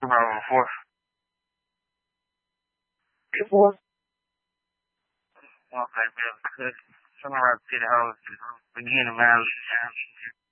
Bravo 4. It was. Okay, man. Turn around to the house. Begin to marry.